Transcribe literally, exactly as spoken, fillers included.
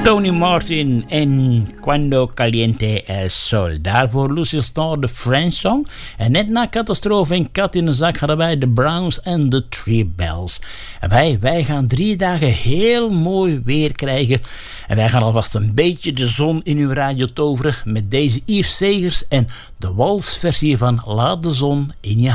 Tony Martin en Quando Caliente El Sol. Daarvoor Lucy Starr, de French song. En net na Catastrofe en Kat in de Zak hadden wij de Browns en de Three Bells. En wij, wij gaan drie dagen heel mooi weer krijgen. En wij gaan alvast een beetje de zon in uw radio toveren met deze Yves Segers en de walsversie van Laat de zon in je